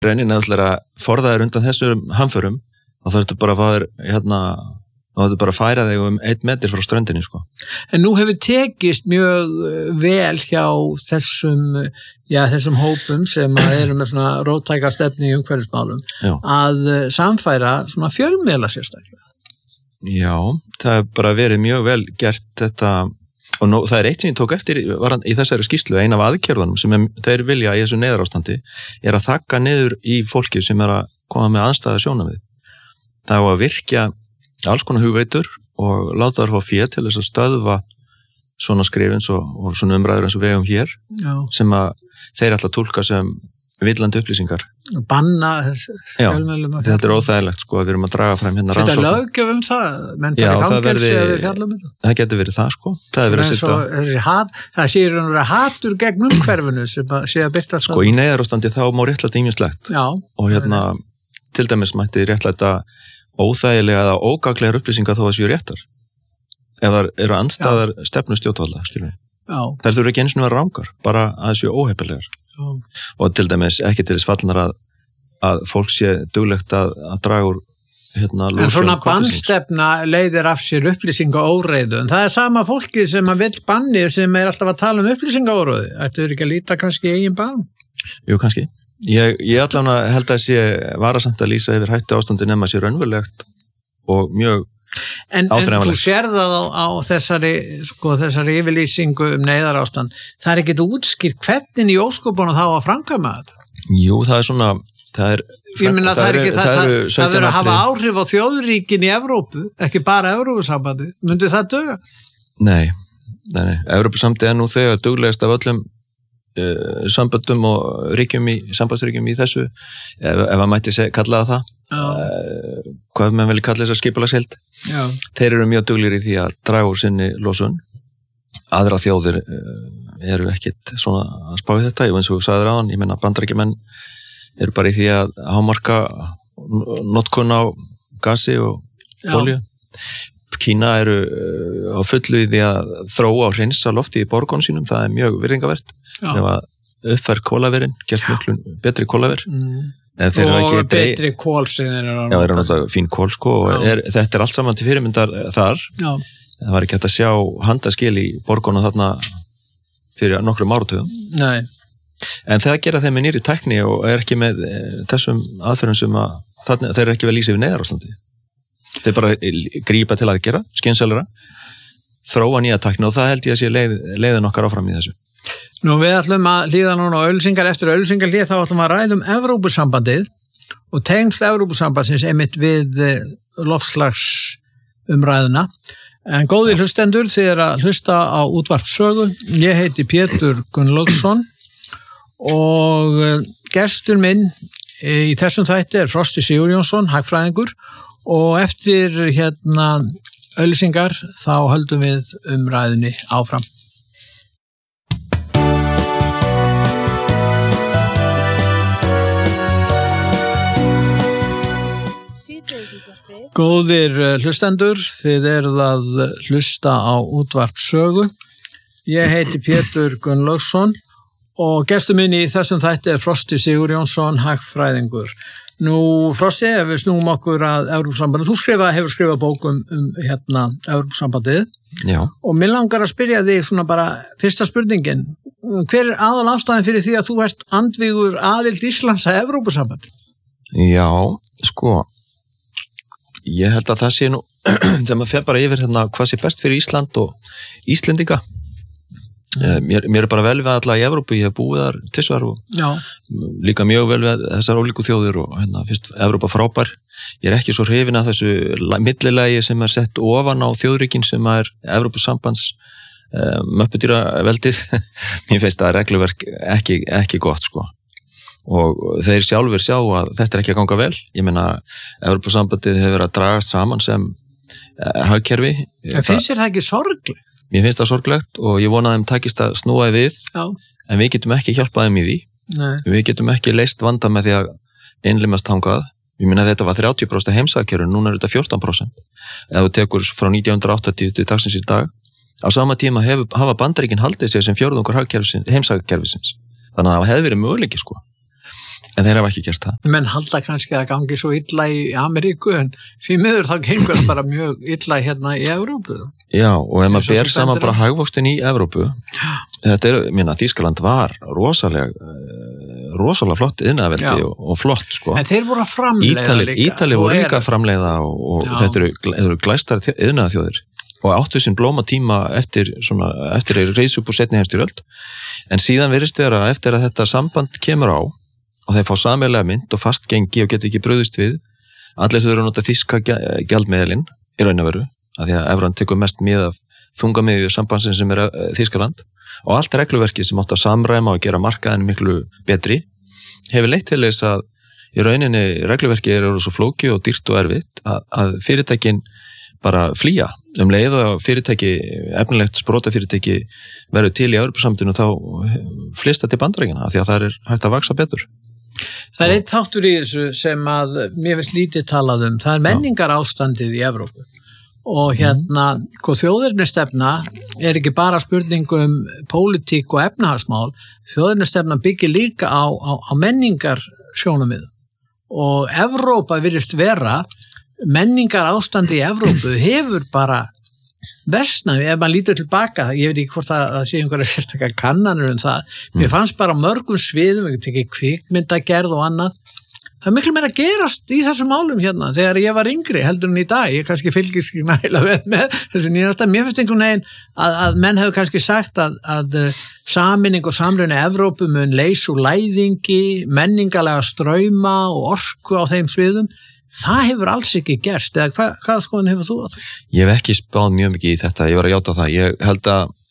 rauninni að forðaðir undan þessum hamförum þá þarftu bara að færa þig 1 metr frá ströndinni sko. En nú hefur tekist mjög vel hjá þessum hópum sem eru með svona róttæka stefnu í umhverfismálum að samfæra svona fjölmiðla sérstaklega. Já, það er bara verið mjög vel gert þetta og það er eitt sem ég tók eftir í þessari skýrslu, ein af aðgerðunum sem þeir vilja í þessu neyðarástandi er að þakka niður í fólki sem er að koma með andstæða sjónarmið. Það á að virkja alls konar hugveitur og láta þær fá fé til þess að stöðva svona skrifins og svona umræður eins og við hér sem að þeir ætla að túlka sem villandi upplýsingar. Banna fjölmiðlum. Já, þetta er óþægilegt sko, við erum að draga fram hérna rannsókn. Þetta löggjöf það, menn bara fangelsi eða fjallum þetta. Það getur verið það sko. Það séur að hatur gegn umhverfinu sem sé að byrta sko í neyðarástandi þá má réttlæta ýmislegt. Já. Og til dæmis mætti réttlæta óþægilega eða ógaglegar upplýsingar þó að séu réttar. Ef það eru andstæðar stefnu stjórnvalda, skilur við. Já. Þær þurfa ekki eins og vera rangar, bara að séu óheppilegar. Og til dæmis ekki til þess fallnar að fólk sé duglegt að draga úr en svona bannstefna leiðir af sér upplýsingaóreiðu, en það er sama fólki sem að vill banni sem er alltaf að tala upplýsingaóreiðu. Ættu þau ekki að líta kannski í eigin barm? Jú, kannski. Ég allavega held að sé varasamt að lýsa yfir hættu ástandi nema sé raunverulegt og mjög En þú sér það á þessari yfirlýsingu neyðarástand. Það er ekkert útskýrt hvernig í ósköpunum þá að framkvæma þetta? Jú, það er svona það verður að hafa áhrif á þjóðríkin í Evrópu, ekki bara Evrópusambandi. Myndi það duga? Nei. Evrópusambandi er nú þegar duglegast af öllum samböndum og sambandsríkjum í þessu ef að mætti kalla það hvað menn vilja kalla þess að skipulagsheild. Þeir eru mjög duglegir í því að draga úr sinni losun. Aðra þjóðir eru ekkit svona að spá í þetta, eins og þú sagðir áðan, ég meina Bandaríkjamenn eru bara í því að hámarka notkun á gasi og olíu. Kína eru á fullu í því að þróa og hreinsa lofti í borgunum sínum, það er mjög virðingavert. Ef að uppfært kólaverin, gert miklu betri kólaver. Og betri kól sem þeir eru að nota. Já, þeir eru að nota fín kól sko og þetta er allt saman til fyrirmyndar þar. Já. Það var ekki hægt að sjá handaskil í borgunum þarna fyrir nokkrum áratugum. Nei. En það gera þeim með nýri tækni og er ekki með þessum aðferðum sem þeir eru ekki vel lýsa yfir neyðarástandi. Þeir bara grípa til að gera, skynselera, þróa nýja tækni og það held ég að sé leiðin okkar áfram í þessu. Nú við ætlum að hlýða núna á auglýsingar eftir auglýsingarhlið þá ætlum að ræða Evrópusambandið og tengsl Evrópusambandsins einmitt við loftslagsumræðuna. En góðir hlustendur, þið eru að hlusta á útvarp Sögu. Ég heiti Pétur Gunnlaugsson og gestur minn í þessum þætti er Frosti Sigurjónsson, hagfræðingur og eftir auglýsingar þá höldum við umræðunni áfram. Góðir hlustendur, þið eruð að hlusta á útvarp Sögu. Ég heiti Pétur Gunnlaugsson og gestur minn í þessum þætti er Frosti Sigurjónsson, hagfræðingur. Nú, Frosti, ef við snúum okkur að Evrópusambandið, þú hefur skrifað bókum Evrópusambandið. Já. Og mér langar að spyrja þig svona bara fyrsta spurningin. Hver er aðal ástæðan fyrir því að þú ert andvígur aðild Íslands að Evrópusambandið? Já, sko ég held að það sé nú þegar maður fer bara yfir hvað sé best fyrir Ísland og Íslendinga mér er bara vel við alla í Evrópu, ég hef búið þar tvisvar og líka mjög vel við þessar ólíku þjóðir og fyrst Evrópa frábær, ég er ekki svo hrifin að þessu millilagi sem er sett ofan á þjóðríkin sem er Evrópusambands möppudýraveldið mér finnst það regluverk ekki gott sko og þeir sjálfur sjá að þetta er ekki að ganga vel. Ég meina, Evrópusambandið hefur verið að dragast saman sem hagkerfi. En finnst þér það ekki sorglegt? Mér finnst það sorglegt og ég vona að þeim takist að snúa við, en við getum ekki hjálpað þeim í því. Nei. Við getum ekki leyst vanda með því að innlimast hangað. Ég meina þetta var 30% heimsagkerfin, núna er þetta 14%. Ef þú tekur frá 1980 til dagsins í dag, á sama tíma hafa Bandaríkin haldið sig sem fjórðungur heimsagkerfisins. Þannig að það hefði verið möguleiki sko. En þeir hafa ekki gert það. Menn halda kannski að gangi svo illa í Ameríku, en því miður þá gengur bara mjög illa hérna í Evrópu. Já, og ef maður ber saman bara hagvöxtin í Evrópu, þetta Þýskaland var rosalega flott iðnaðarveldi og flott, sko. En þeir voru að framleiða líka. Ítali voru líka að framleiða og þetta eru glæstar iðnaðarþjóðir og áttu sinn blóma tíma eftir reis upp úr seinni heimsstyrjöld, en síðan virðist vera eftir að þetta samband kemur á og þeir fá sameiginlega mynd og fast gengi og geta ekki brugðist við, allir þau eru að nota þýska gjaldmiðilinn í raun og veru, af því að evran tekur mest mið af þungamiðju sambandsins sem Þýskaland, og allt regluverki sem átt að samræma og gera markaðin miklu betri, hefur leitt til þess að í rauninni regluverki eru svo flóki og dýrt og erfitt að fyrirtækin bara flýja leið og fyrirtæki, efnilegt sprotafyrirtæki verður til í Evrópusambandinu þá flista til Bandaríkjanna af því að það er hægt að vaksa betur. Það er eitt þáttur í þessu sem að mér finnst lítið talað það er menningar ástandið í Evrópu og þjóðernistefna er ekki bara spurning pólitík og efnahagsmál, þjóðernistefna byggir líka á menningar sjónarmið og Evrópa virðist vera menningar ástandi í Evrópu hefur bara versnað, ef maður lítur tilbaka, ég veit ekki hvort það sé einhverja sérstaklega kannanir það, mér fannst bara mörgum sviðum, ég tekið kvikmyndagerð og annað, það er miklu meira að gerast í þessum málum hérna, þegar ég var yngri heldur en í dag, ég kannski fylgist ekki nægilega vel með þessu nýjasta, mér finnst einhvern veginn að menn hefur kannski sagt að sameining og samruni Evrópu mun leysa úr læðingi, menningalega strauma og orku á þeim sviðum. Það hefur alls ekki gerst, eða hvað skoðun hefur þú á það? Ég hef ekki spáð mjög mikið í þetta, ég var að játa það. Ég held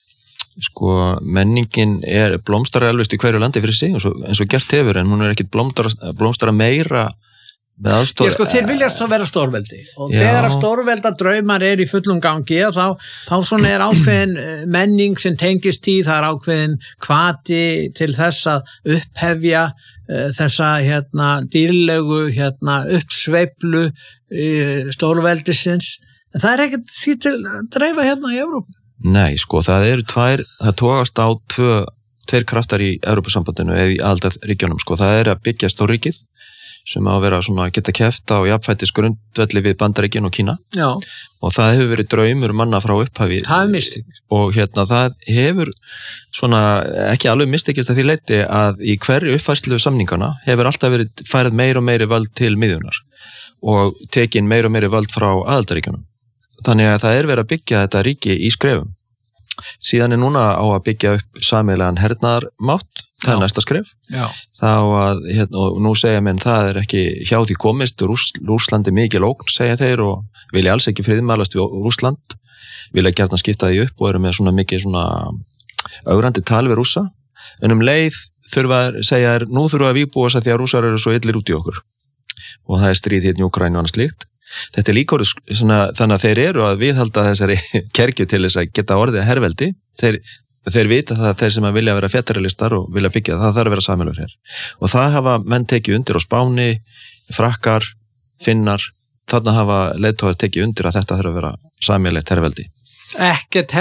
að menningin blómstrar elvist í hverju landi fyrir sig eins og gert hefur, en hún ekki blómstrar meira með aðstoð. Þeir viljast að vera stórveldi og þegar að stórvelda draumar í fullum gangi þá svona ákveðin menning sem tengist í, það ákveðin hvati til þess að upphefja þessa dýrlegu uppsveiflu stórveldisins, en það ekkert því til að dreifa í Evrópu. Nei, það tókast á tveir kraftar í Evrópusambandinu eða í aðildarríkjunum, það að byggja stórríkið sem að vera geta keppt á jafnfætis grundvelli við Bandaríkin og Kína. Já. Og það hefur verið draumur manna frá upphafi. Það hefur mistekist. Og það hefur ekki alveg mistekist að því leyti að í hverju uppfærslu samningana hefur alltaf verið færið meir og meiri völd til miðjunar og tekin meir og meiri völd frá aðildarríkjunum. Þannig að það er verið að byggja þetta ríki í skrefum. Síðan er núna á að byggja upp sameiginlegan hernaðarmátt, það er næsta skref. Já. Þá að, og nú segja menn, það er ekki hjá því komist, Rússlandi mikil ógn, segja þeir, og vilja alls ekki friðmælast við Rússland, vilja gjarnan skipta því upp og eru með mikið ögrandi tal við Rússa, en leið segja nú þurfa að vígbúa þess að því að Rússar eru svo illir út í okkur, og það er stríð hérna í Úkraínu og annað slíkt. Þetta er líka þannig að þeir eru að viðhalda þessari kergju til þess að geta orðið herveldi. Þeir vita það að þeir sem að vilja vera fetarilistar og vilja byggja það þarf að vera sameiginlegur hér. Og það hafa menn tekið undir á Spáni, Frakkar, Finnar, þarna hafa leiðtogar tekið undir að þetta þarf að vera sameiginlegt herveldi. Ekkert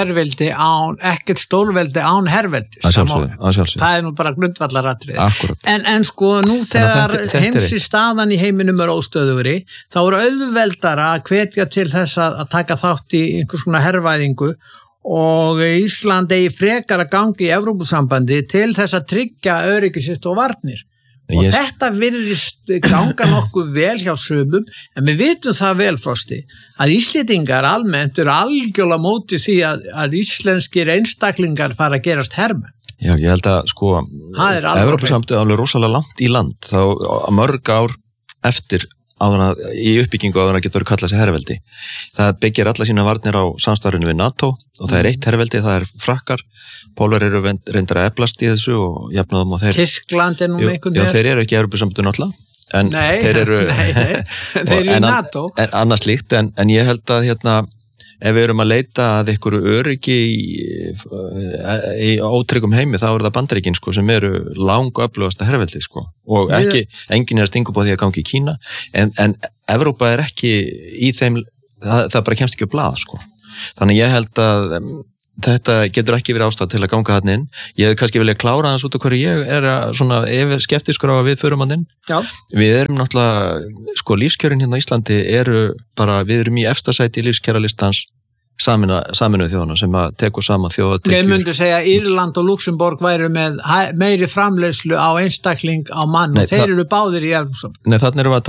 stórveldi án herveldis. Að sjálfsögðu. Það er nú bara grundvallaratriði. Akkurat. En nú þegar heimsi staðan í heiminum er óstöðugri, þá eru auðveldara að hvetja til þess að taka þátt í einhvers konar hervæðingu og Ísland eigi frekar að gangi í Evrópusambandi til þess að tryggja öryggi sitt og varnir. Og þetta virðist ganga nokkuð vel hjá sumum, en við vitum það vel, Frosti, að Íslendingar almennt eru algjörlega móti því að íslenskir einstaklingar fara að gerast hermenn. Já, ég held að Evrópusambandið er alveg rosalega langt í land, þá mörg ár eftir í uppbyggingu áður að geta verið kallað sér herveldi. Það byggir alla sína varnir á samstarfinu við NATO og það er eitt herveldi, það er Frakkar. Pólverjar eru reyndar að eflast í þessu og jafnaðum og þeir... Tyrkland er nú einhvern veginn. Já, þeir eru ekki í Evrópusambandinu náttúrulega. Nei, þeir eru í NATO. Annars líkt, en ég held að ef við erum að leita að einhverju öryggi í ótryggum heimi, þá eru það Bandaríkin sem eru langöflugasta herveldið og enginn er að stinga upp á því að gangi í Kína, en Evrópa er ekki í þeim, það bara kemst ekki á blað Þannig ég held að þetta getur ekki verið ástæð til að ganga þarna inn. Ég hefði kannski viljað klára hans út af hverju ég svona skeptískur á að við förum hann inn. Já. Við erum náttúrulega, lífskjörin hérna á Íslandi við erum í efsta sæti lífskjæralistans Sameinuðu þjóðanna sem að tekur saman þjóðatekjur. Ég myndi segja Írland og Luxemborg væru með meiri framleiðslu á einstakling á mann og þeir eru báðir í Evrópusambandinu. Nei, þannig erum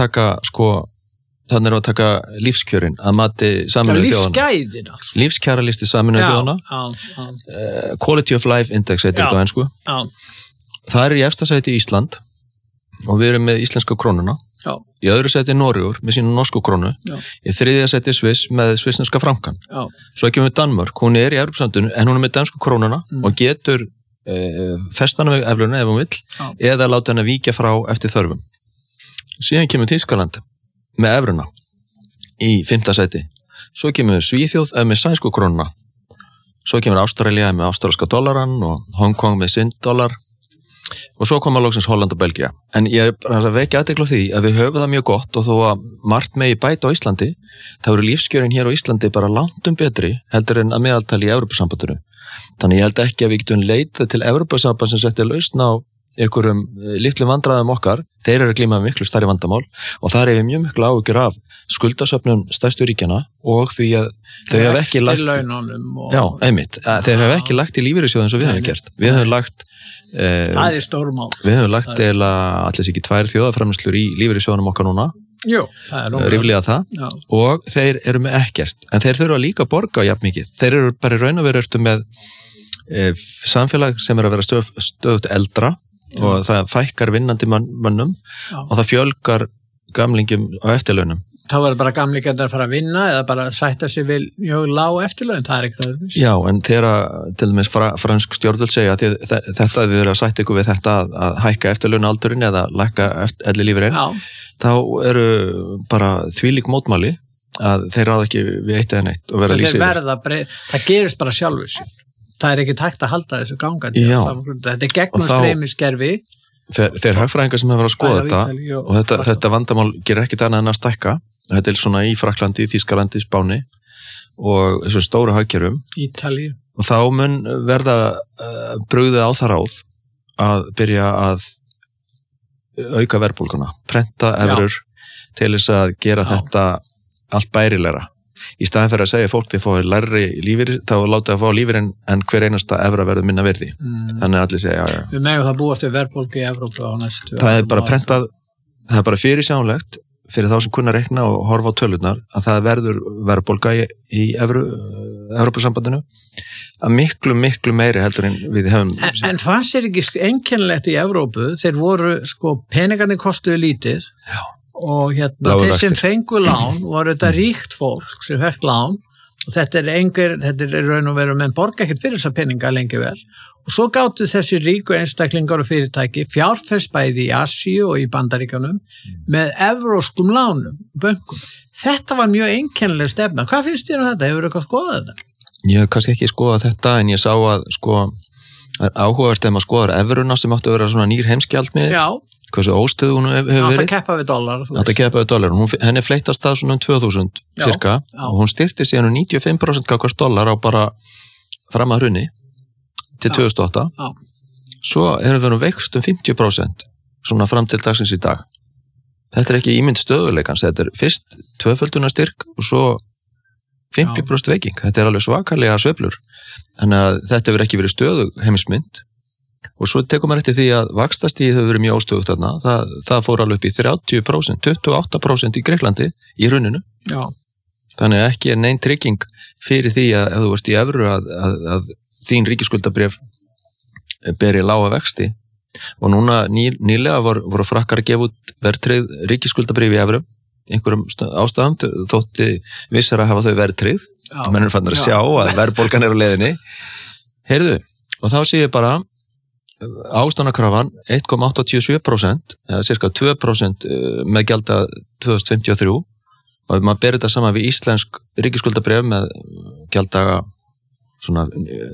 við að taka lífskjörin að mati Sameinuðu þjóðanna. Lífsgæðin altså. Lífskjaralisti Sameinuðu þjóðanna. Quality of Life Index heitir þetta á ensku. Það er í efsta sæti Ísland og við erum með íslenska krónuna. Já. Í öðru sæti Noregur með sínu norsku krónu. Já. Í þriðja sæti Sviss með svissneska frankan. Já. Svo kemur Danmörk, hún er í Evrópusambandinu en hún er með dansku krónuna og getur festana við evruna ef hún vill eða láta henni víkja frá eftir þörfum. Síðan kemur Þýskaland með evruna í 5. sæti. Svo kemur Svíþjóð með sænsku krónuna. Svo kemur Ástralía með ástralska dollaran og Hong Kong með sinn dollar. Og svo koma loksins Holland og Belgía. En ég er vekja athygli á því að við höfum það mjög gott og þó að margt megi bæta á Íslandi, þá eru lífskjörin hér á Íslandi bara langt betri heldur en að meðaltali í Evrópusambandinu. Þannig ég held ekki að við getum leitað til Evrópusambandsins eftir lausn á einhverjum litlum vandræðum okkar. Þeir eru að glíma miklu stærri vandamál og þar er mjög miklu áhyggjur af skuldasöfnun stærstu ríkjana og því að þau hafa ekki lagt þeir hafa ekki lagt í lífeyrissjóð eins og við höfum gert. Við höfum lagt það er stórmál. Við höfum lagt eða allir ekki 2 þjóðarframleiðslur í lífeyrissjóðunum okkar núna. Jú, það er ríflega það. Já. Og þeir eru með ekkert. En þeir þurfa líka að borga jafn mikið. Þeir eru bara í raun og veru með samfélag sem er að vera stöðugt eldra og það fækkar vinnandi mönnum og það fjölgar gamlingum á eftirlaunum. Þá er bara gamlingarnir að fara að vinna eða bara sætta sig við mjög lág eftirlaun, það er ekki það. Já, en þegar til dæmis fransk stjórnvöld segja að þetta við erum að sætta ykkur við þetta að hækka eftirlaunaldurinn eða lækka ellilífeyrir, þá eru bara þvílík mótmæli að þeir ráða ekki við eitt eða neitt og vera lýsið. Það gerist bara sjálfur sér. Það er ekki tækt að halda þessu gangandi. Þetta er gegnum streymiskerfi. Þeir hagfræðingar sem hefur verið að skoða þetta og þetta vandamál gerir ekkit annað en að stækka. Þetta er svona í Frakklandi, Þýskalandi, Spáni og þessu stóru hagkerfum. Ítalíu. Og þá mun verða brugðið á það ráð að byrja að auka verðbólguna, prenta evrur til þess að gera þetta allt bærilegra. Í staðin fyrir að segja fólk þið fái lægri lífeyri, þá láta að fá lífeyrin en hver einasta evra verður minna verði. Þannig að allir segja, já. Við megum það búast við verðbólgu í Evrópu á næstu. Það er bara prentað, það er bara fyrirsjánlegt fyrir þá sem kunna reikna og horfa á tölurnar að það verður verðbólga í Evrópusambandinu að miklu meiri heldur en við hefum. En fannst þér ekki einkennilegt í Evrópu, þeir voru peningarnir kostuðu lítið. Já. Og þeir sem fengu lán voru þetta ríkt fólk sem fekk lán og þetta er raun og veru menn borga ekkert fyrir þessa peninga lengi vel og svo gáttu þessi ríku einstaklingar og fyrirtæki fjárfest bæði í Asíu og í Bandaríkjunum með evróskum lánum bönkum. Þetta var mjög einkennileg stefna. Hvað finnst þér um þetta? Hefur þú eitthvað skoðað þetta? Ég hef kannski ekki skoðað þetta en ég sá að það er áhugavert ef maður skoðar evruna sem áttu að vera svona nýr heimsgjaldmiðill. Já. Hversu óstöðu hún hefur verið. Átt að keppa við dollar. Henni fleittast það svona 2000 cirka og hún styrti síðan 95% kakvart dollar á bara fram að hrunni til 2008. Svo erum við veikst 50% svona fram til dagsins í dag. Þetta er ekki ímynd stöðuleikans, þetta er fyrst tvöfölduna styrk og svo 50% veiking. Þetta er alveg svakalega sveiflur. Þannig að þetta hefur ekki verið stöðug heimsmynd. Og svo tekur maður eftir því að vaxtastíð hefur verið mjög óstöðugt þarna. Það fór alveg upp í 30%, 28% í Greiklandi í hruninu. Já. Þannig að ekki er nein trygging fyrir því að ef þú ert í evru að þín ríkisskuldabréf beri lága vexti. Og núna nýlega voru frakkar að gefa út verðtryggð ríkisskuldabréf í evru. Einhverjum ástæðum þótti vissar að hafa þau verðtryggð. Menn eru fannir að sjá að verðbólgan er á leiðinni. Heyrðu, og þá sé ég bara ástanakrafan 1,87% eða cirka 2% með gjalda 2053 og ef maður ber þetta saman við íslensk ríkisskuldabréf með gjalddaga svona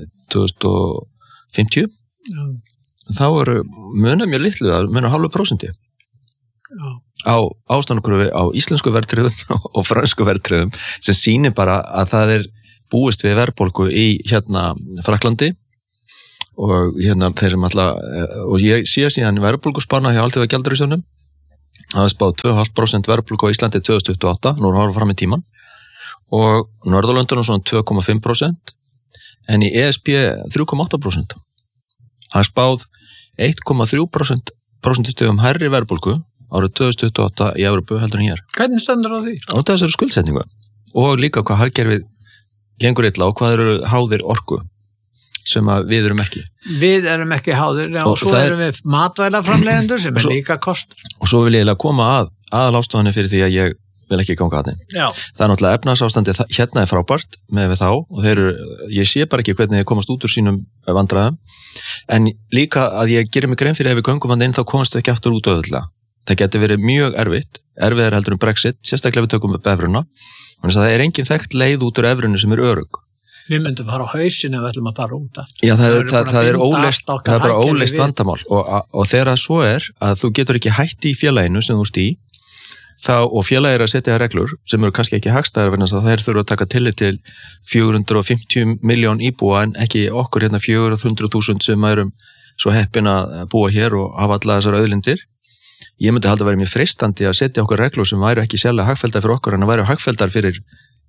2050 þá eru munar mjög litlu, munar 0,5% á ástanakrafi á íslensku verðtryggðum og fransku verðtryggðum sem sýnir bara að það er búist við verðbólgu í hérna Frakklandi og hérna þeir sem alltaf, og ég sé síðan verðbólguspána hjá Alþjóðagjaldeyrissjóðnum, það spáð 2,5% verðbólgu á Íslandi 2028, nú erum við fram í tíman, og Norðurlöndunum svona 2,5%, en í ESB 3,8%. Það spáð 1,3% stöðum hærri verðbólgu árið 2028 í Evrópu heldur en hér. Hvernig stendur á því? Á þessari skuldsetningu og líka hvað hagkerfið gengur illa og hvað eru háðir orku sem að við erum ekki. Við erum ekki háðir, og svo erum við matvælaframleiðendur sem líka kostur. Og svo vil ég koma aðalástofanni fyrir því að ég vil ekki ganga að þeim. Já. Það er náttúrulega efnahagsástandið hérna frábært með við þá og ég sé bara ekki hvernig þeir komast út úr sínum vandræðum, en líka að ég gerir mig grein fyrir ef við göngum hann inn þá komast við ekki aftur út auðvitað. Það geti verið mjög erfiðar heldur Brexit, sérstaklega við tökum upp evruna, þannig að það er engin þekkt leið út úr evrunu sem örugg. Við myndum fara á hausinu ef við ætlum að fara út aftur. Já, það er bara óleyst vandamál og þegar svo að þú getur ekki hætt í félaginu sem þú ert í, og félagir að setja reglur sem eru kannski ekki hagstæðar vegna þess að þeir þurfa að taka tillit til 450 miljón íbúa en ekki okkur hérna 400.000 sem erum svo heppin að búa hér og hafa alla þessar auðlindir. Ég myndi halda að vera mjög freistandi að setja okkur reglur sem væru ekki sérlega hagfelldar fyrir okkur en að væru hagfelldar fyrir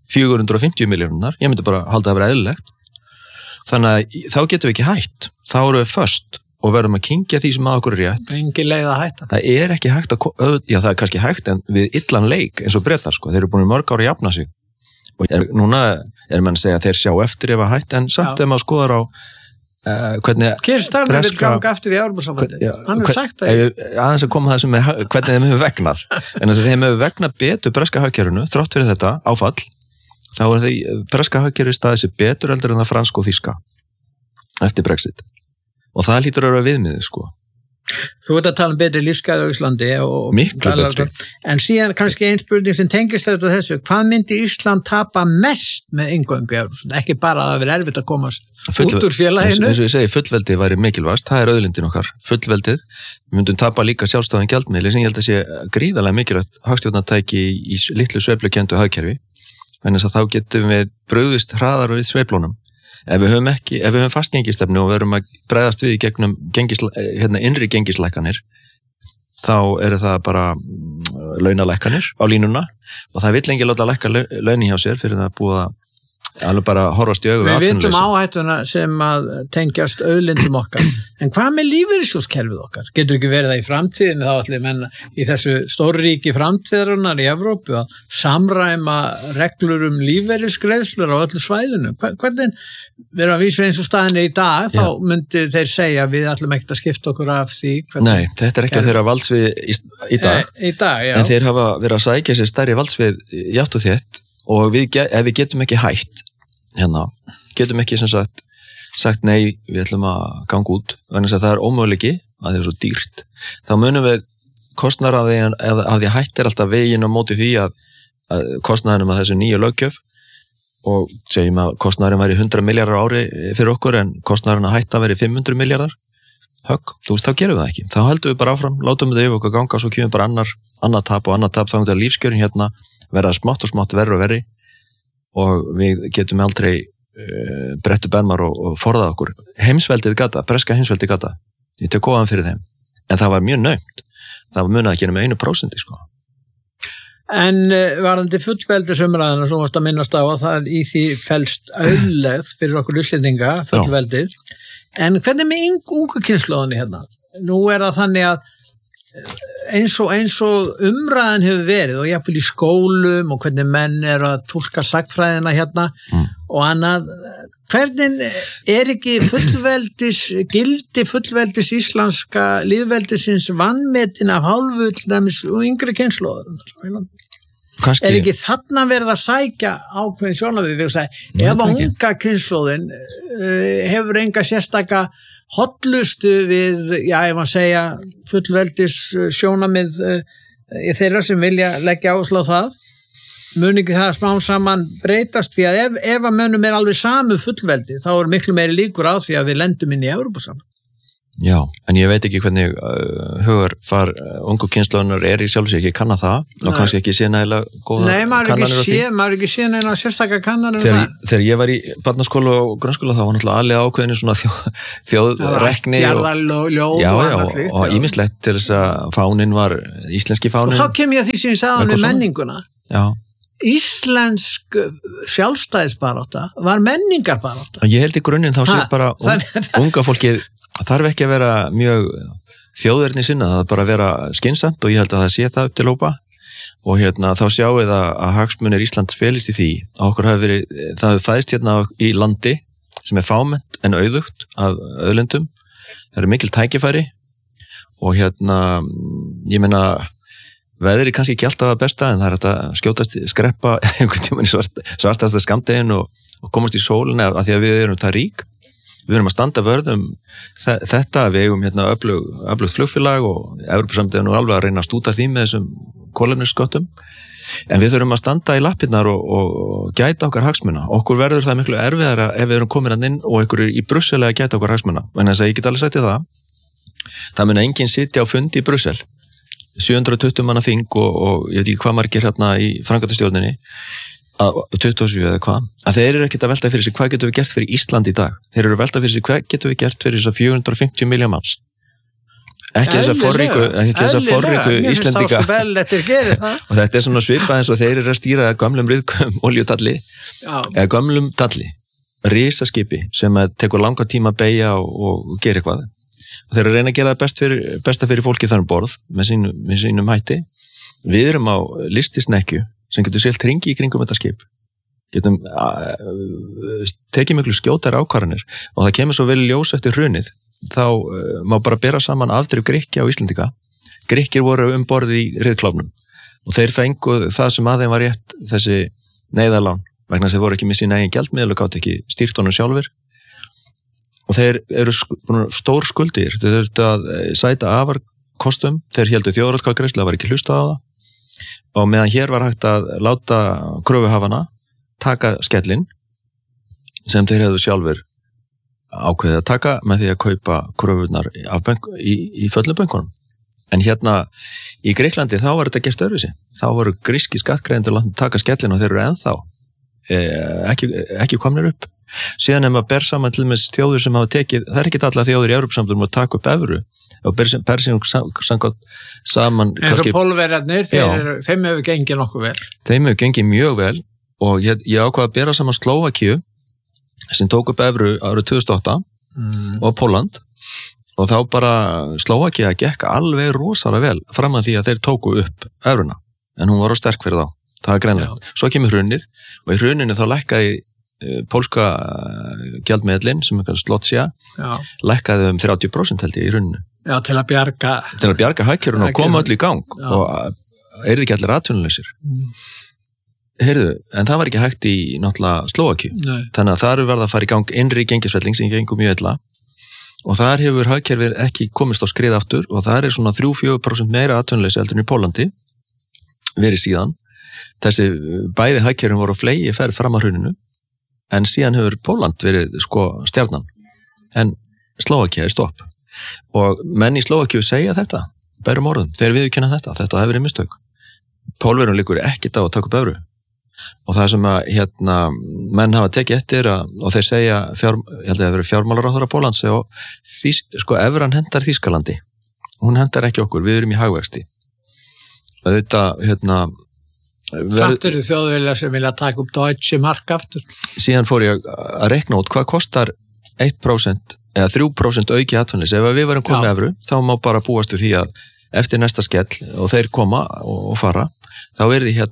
450 miljónunar. Ég myndi bara halda að vera eðlilegt. Þannig að þá getum við ekki hætt. Þá erum við föst og verðum að kyngja því sem að okkur er rétt. Engin leið að hætta. Það er ekki hægt já það er kannski hægt en við illan leik eins og Bretar sko. Þeir eru búin mörg ára að jafna sig. Og núna menn að segja að þeir sjá eftir ef að hætta en samt ef maður skoðar á hvernig Keir Starmer vil ganga aftur í Evrópusambandið. Hann hefur sagt það. Aðeins að koma þessum með hvernig þeim hefur vegnað. En þess að þeim hefur vegnað betur breska hagkerfinu þrátt fyrir þetta áfall. Þá er því breska hagkerfi staðið sér betur heldur en það franska og þýska eftir Brexit. Og það hlýtur að vera viðmiðið sko. Þú ert að tala betri lífsgæði á Íslandi miklu betri. En síðan kannski einn spurning sem tengist þetta þessu, hvað myndi Ísland tapa mest með inngöngu í Evrópusambandið? Ekki bara að það verið erfitt að komast út úr félaginu. Eins og ég segi, fullveldið væri mikilvægast, það er auðlindin okkar, fullveldið. Við myndum tapa líka sjálfstæðan gjaldmiðli sem ég held að sé gríðarlega mikilvægt hagstjórnartæki í litlu sveiflukenndu hagkerfi. Þannig að þá getum við brugðist hraðar við sveiflunum. Ef við höfum fastgengistefnu og við erum að bregðast við í gegnum innri gengislækkanir, þá eru það bara launalækkanir á línuna og það vill engi láta lækka launi hjá sér fyrir það að búa alveg bara horfast í augu við atvinnuleysi. Við vitum áhættuna sem að tengjast auðlindum okkar. En hvað með lífeyrissjóðskerfið okkar? Getur ekki verið það í framtíðinu þá allir menn í þessu stórríki framtíðarinnar í Evrópu að samræma reglur lífeyrisgreiðslur á öllu svæðinu? Hvernig við erum að vísa eins og staðinni í dag, þá myndi þeir segja við ætlum ekkert að skipta okkur af því. Nei, þetta er ekki að þeirra valdsvið í dag. Í dag, já. En þeir hafa verið að sækja sér stærri valdsvið játt og þétt og ef við getum ekki hætt getum ekki sem sagt nei, við ætlum að ganga út vegna þess að það er ómöguleiki að það er svo dýrt, þá munum við kostnaðar af því að hætt er alltaf veginn á móti því að kostnaðinum að þessu nýju löggjöf og segjum að kostnaðurinn væri 100 milljarðar ári fyrir okkur en kostnaðurinn að hætta væri 500 milljarðar þá gerum við það ekki, þá heldum við bara áfram látum við það yfir okkur ganga, svo kemur bara annað tap þá er lífskjörin hérna verða smátt og smátt verri og verri og við getum aldrei brettu benmar og forðað okkur. Heimsveldið gata, breska heimsveldið gata, ég tek ofan fyrir þeim. En það var mjög naumt. Það munaði ekki með 1% sko. En varðandi fullveldisumræðina sem varst að minnast á að það í því felst auðlegð fyrir okkur Íslendinga, fullveldið. En hvernig með ungu kynslóðinni hérna? Nú er það þannig að eins og umræðan hefur verið og jafnvel í skólum og hvernig menn er að túlka sagnfræðina hérna og annað, hvernig er ekki gildi fullveldis íslenska lýðveldisins vanmetin af hálfu til dæmis og yngri kynslóðar? Er ekki þarna verið að sækja ákveðin sjónarmið við ef að unga kynslóðin hefur enga sérstaka hotlustu við, ég maður segja fullveldis sjónarmið þeirra sem vilja leggja áherslu á það, mun ekki það smám saman breytast því að ef að mönnum er alveg samu fullveldi, þá er miklu meiri líkur á því að við lendum inn í Evrópusamband. Já, en ég veit ekki hvernig hugarfar ungu kynslóðunar í sjálf sig, ekki kanna það og kannski ekki sé nægilega góða kannanir á því. Nei, maður ekki sé neina sérstakar kannanir þegar ég var í barnaskóla og grunnskóla þá var náttúrulega alveg ákveðinu svona þjóðrekni og ýmislegt til þess að fáninn var íslenski fáninn. Og þá kem ég að því sem ég sagði með menninguna. Já. Íslensk sjálfstæðisbarátta var menningarbarátta. Ég held í grunninn þá sé bara unga fólkið þarf ekki að vera mjög þjóðerni sinna, það bara að vera skynsamt og ég held að það sé það upp til hópa og þá sjáum við að hagsmunir Íslands felist í því að okkur það hefur fæðist í landi sem fámennt en auðugt af auðlendum, það eru mikil tækifæri og ég meina veðri kannski ekki alltaf að besta en það er að skjótast skreppa einhvern tímann í svartasta skammdegin og komast í sólina af því að við erum það rík. Við erum að standa vörðum þetta, við eigum öflugt flugfélag og Evrópusamtökin er nú alveg að reyna að stúta því með þessum kolefnissköttum. En við þurfum að standa í lappirnar og gæta okkar hagsmuna. Okkur verður það miklu erfiðara ef við erum komin inn og ykkur í Brussel að gæta okkar hagsmuna. En þess að ég get alveg sagt það. Það mun enginn sitja á fundi í Brussel. 720 manna þing og ég veit ekki hvað margir í framkvæmdastjórninni. 27 eða hvað, að þeir eru ekkert að velta fyrir sig hvað getum við gert fyrir Ísland í dag þeir eru að velta fyrir sig hvað getum við gert fyrir þess að 450 miljón manns ekki þess að forríku Íslendinga og þetta svona svipað eins og þeir eru að stýra gömlum ryðgum oljutalli eða gömlum talli risaskipi sem tekur langa tíma að beygja og gera eitthvað og þeir eru að reyna að gera það besta fyrir fólki þar borð með sínum hætti við erum á listisnekkju sem getur selt hringi í kringum þetta skip getum tekið miklu skjótar ákvarðanir og það kemur svo vel ljós eftir hrunið þá má bara bera saman afdrif Grikkja og Íslendinga Grikkir voru borð í riðkláfnum og þeir fengu það sem að þeim var rétt þessi neyðarlán vegna þess að þeir voru ekki með sín eigin gjaldmiðil og gátu ekki stýrt honum sjálfur og þeir eru stór skuldir þeir þurftu að sæta afarkostum þeir héldu þjóðaratkvæðagreiðslu það var ekki hlustað á það og meðan hér var hægt að láta kröfuhafana taka skellinn sem þeir hefðu sjálfur ákveðið að taka með því að kaupa kröfurnar í föllum bönkunum. En í Gríklandi þá var þetta gert öðruvísi. Þá voru gríski skattgreiðendur að taka skellinn og þeir eru ennþá ekki komnir upp. Síðan maður ber saman til með þjóður sem hafa tekið, það ekki alla þjóður í Evrópusambandinu að taka upp evru og Persíum samkvæmt saman eins og pólverjarnir, þeim hefur gengið nokkuð vel þeim hefur gengið mjög vel og ég ákvað að bera saman Slóvakíu sem tók upp evru árið 2008 og Pólland og þá bara Slóvakía gekk alveg rosalega vel fram að því að þeir tóku upp evruna en hún var á sterk fyrir þá, það er greinlegt svo kemur hrunið og í hruninu þá lækkaði pólska gjaldmiðlinn sem er Zlotsja lækkaði 30% held ég í hruninu Já, til að bjarga hagkerfinu og koma öll í gang og eru ekki allir atvinnulausir Heyrðu, en það var ekki hægt í náttúrulega Slóvakíu þannig að það eru verið að fara í gang innri gengisfelling sem gengur mjög illa og þar hefur hagkerfið ekki komist á skrið aftur og það er svona 3-4% meira atvinnuleysi heldur en í Pólandi verið síðan þessi bæði hagkerfin voru á flegi ferð fram að hruninu en síðan hefur Póland verið stjarnan en Slóvakía er stopp og menn í Slóvakíu segja þetta berum orðum, þeir viðurkenna þetta hefur verið mistök Pólverjum liggur ekkert á að taka upp evru og það sem að menn hafa tekið eftir og þeir segja ég held að það verið fjármálaráðherra Póllands og evran hendar Þýskalandi hún hendar ekki okkur, við erum í hagvexti og þetta Samt eru þjóðvilja sem vilja taka upp Deutsche Mark aftur síðan fór ég að rekna út hvað kostar 1% eða 3% auki atvinnuleysi ef við varum komið evru, þá má bara búast við því að eftir næsta skell og þeir koma og fara, þá er því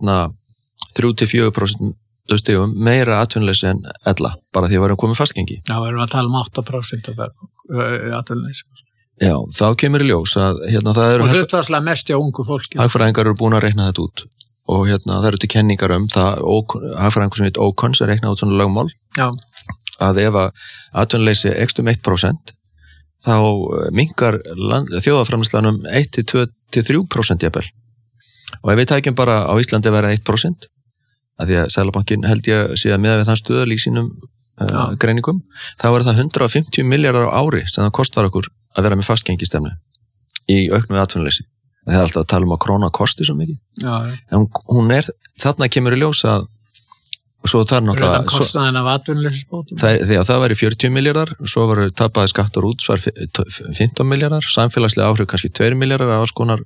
3-4% stigum meira atvinnuleysi en ella, bara því að varum komið fastgengi. Já, við erum að tala 8% atvinnuleysi. Já, þá kemur í ljós að það eru... Og hlutvarslega mest hjá ungu fólki. Hagfræðingar eru búin að reikna þetta út og það eru til kenningar það, hagfræðingur sem heit Ókons er reiknað út svona lögmál. Já. Að ef að atvinnuleysi eykst 1% þá minnkar þjóðarframleiðslan 1-2-3% jafnvel. Og ef við tækjum bara á Íslandi að vera 1%, að því að Seðlabankinn held ég sé að miða við þann stöðal í sínum greiningum, þá er það 150 milljarðar á ári sem það kostar okkur að vera með fastgengistefnu í auknu atvinnuleysi. Það alltaf að tala að króna kosti svo mikið. Já. En hún þarna kemur í ljós að svo það náttúrulega... Kostnaðin af atvinnuleysisbótum? Það væri 40 milljarðar, svo varu tapaði skattur útsvar 15 milljarðar, samfélagslega áhrif kannski 2 milljarðar af alls konar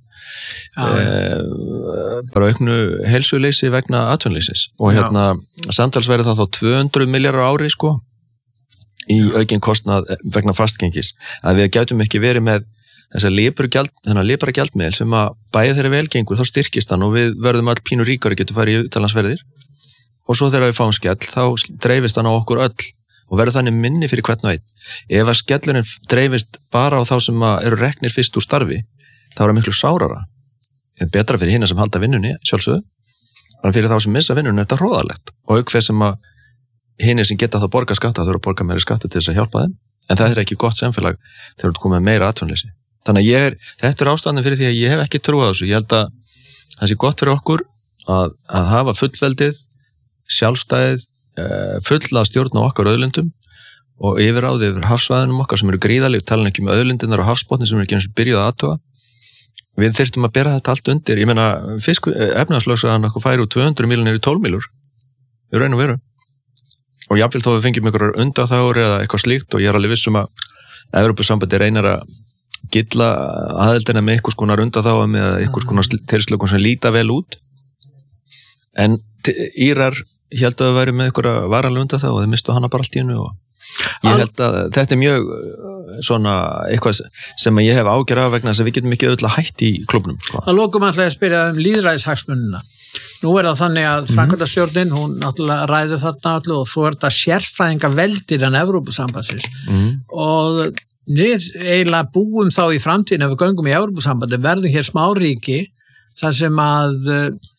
bara auknu heilsuleysi vegna atvinnuleysis. Og samtals væri það þá 200 milljarðar á ári, sko, í aukinn kostnað vegna fastgengis. Að við gætum ekki verið með þessar lepra gjaldmiðil sem að bæði þeirra velgengur, þá styrkist hann og við verðum all pínu ríkari, getum farið í utlandsferðir og svo þegar við fáum skell, þá dreifist hann á okkur öll og verður þannig minni fyrir hvern og einn. Ef að skellurinn dreifist bara á þá sem eru reknir fyrst úr starfi, þá er það miklu sárara. Það er betra fyrir hina sem halda vinnunni, sjálfsögðu, en fyrir þá sem missa vinnunni er þetta hróðalegt. Og auk þess sem að hinir sem geta þá borga skatta, þau eru að borga meiri skatta til þess að hjálpa þeim, en það er ekki gott samfélag þegar þú komið meira atvinnuleysi. Þannig að þetta er ástæðan fyrir því að ég hef ekki trú á þessu. Ég held að það sé gott fyrir okkur að hafa fullveldið, sjálfstæðið, fulla stjórn á okkar auðlindum og yfirráð yfir hafsvæðunum okkar sem eru gríðaleg, tala ekki með auðlindinar og hafsbotni sem eru ekki eins og byrjuð að athuga. Við þyrftum að bera þetta allt undir. Ég meina, efnahagslögsagan okkur færi úr 200 milljónir í 12 milljónir. Í raun og veru. Og jafnvel þó við fengjum einhverjar undanþágur eða eitthvað slíkt og ég er alveg viss um að Evrópusambandið reynar að gilla aðildina með einhvers konar undanþágum eða einhvers konar tilslökun sem líta vel út. En Írar héldu að væri með einhverja varanlega undanþágu og þeir mistu hana bara allt í einu og ég held að þetta er mjög svona eitthvað sem ég hef ágjör af vegna þess að við getum ekki auðvitað hætt í klúbnum. Sko. Það lokum alltaf að spyrja lýðræðishagsmunina. Nú er það þannig að framkvæmdastjórnin, hún náttúrulega ræður þarna allu og svo er þetta sérfræðinga veldir en Evrópusambandsins og við eiginlega búum þá í framtíðin ef við göngum í Evrópusambandi, verðum hér smáríki þar sem að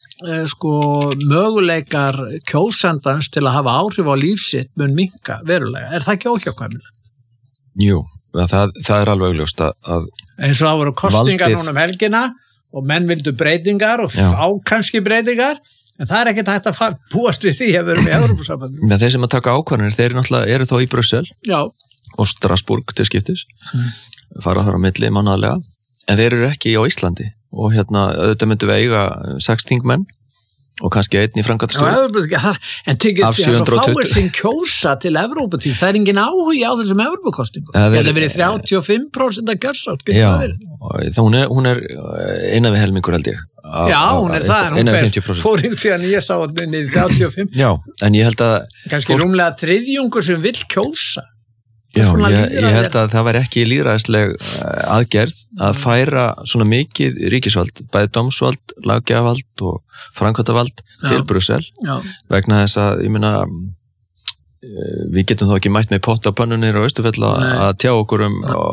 möguleikar kjósandans til að hafa áhrif á lífsitt mun minnka verulega. Er það ekki óhjákvæmilegt? Jú, það er alveg augljóst að eins og það voru kostingar núna helgina og menn vildu breytingar og fá kannski breytingar en það er ekkert hægt að búast við því að við erum í Evrópusambandi. Með þeir sem að taka ákvarðanir, þeir náttúrulega eru þá í Brussel og Strasbourg til skiptis fara þar á milli mánaðarlega en þeir eru ekki á Íslandi og auðvitað myndum við eiga 6 þingmenn og kannski einn í framkvæmdastjórn en tekið því að fáir sem kjósa til Evróputing, það er engin áhugi á þessum Evrópukostingum, þetta verið 35% að kjörsátt, getur það verið hún er innan við helmingur held ég hún er það, en hún fór yngt síðan ég sá að minni 35 en ég held að kannski rúmlega þriðjungur sem vill kjósa. Ég held að það væri ekki lýðræðisleg aðgerð að færa svona mikið ríkisvald, bæði dómsvald, löggjafavald og framkvæmdavald til Brussel vegna þess að, ég meina, við getum þó ekki mætt með potta pönnunir og Austurfell að tjá okkur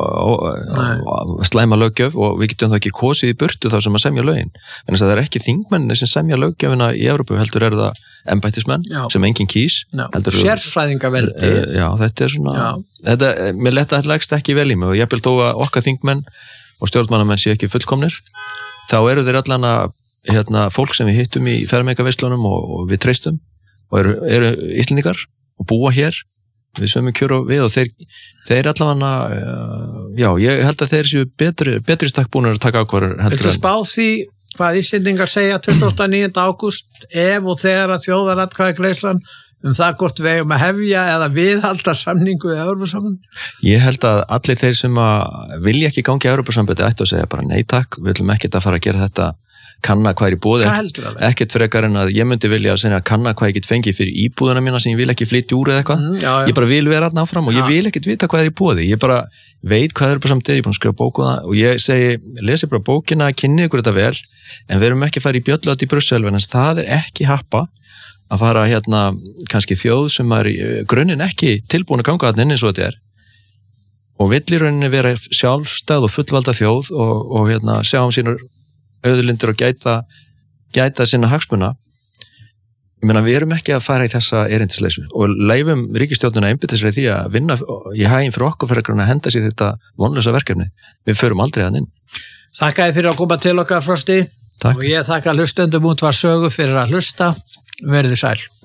slæma löggjöf og við getum þó ekki kosið í burtu þá sem að semja lögin. Þannig að það er ekki þingmennir sem semja löggjöfina í Evrópu, heldur er það embættismenn sem enginn kýs. Sérfræðingaveldi. Þetta er svona, mér letta þetta leggst ekki vel í mig og ég vil þó að okkar þingmenn og stjórnmannamenn sé ekki fullkomnir. Þá eru þeir allan að fólk sem við hittum í ferðamenningaveislunum og við treystum og eru Íslendingar og búa hér við sömu kjör og við og þeir allavega ég held að þeir séu betri stakk búinir að taka ákvarður heldur en. Viltu spá því hvað Íslendingar segja 29. ágúst ef og þegar að þjóðaratkvæðagreiðslan það hvort við eigum að hefja eða viðhalda samningu í Evrópusambandi? Ég held að allir þeir sem að vilja ekki gangi í Evrópusambandi ættu að segja bara nei takk, við viljum ekkert að fara að gera þetta kanna hvað er í búið, ekkert frekar en að ég myndi vilja að segja kanna hvað ég get fengið fyrir íbúðuna mína sem ég vil ekki flytja úr eða eitthvað, ég bara vil vera þarna áfram og ég vil ekkert vita hvað er í búið, ég bara veit hvað er bara samt ég er búin að skrifa bóku og ég segi, lesi bara bókina, kynni ykkur þetta vel en við erum ekki að fara í bjöllöt í Brussel en það er ekki happa að fara kannski þjóð sem er í grunninn ekki tilbúin að ganga þarna inn eins og þetta er og vill í rauninni vera sjálfstæð og fullvalda þjóð og sjá sínar auðlindir og gæta sinna hagsmuna. Ég meina, við erum ekki að fara í þessa erindisleisu og leifum ríkisstjórnina einbytta sér í því að vinna í haginn fyrir okkur fyrir að henda sér þetta vonlausa verkefni. Við förum aldrei að inn. Þakka þér fyrir að koma til okkar, Frosti. Takk. Og ég þakka hlustendum Útvarp Sögu fyrir að hlusta. Verið þið sæl.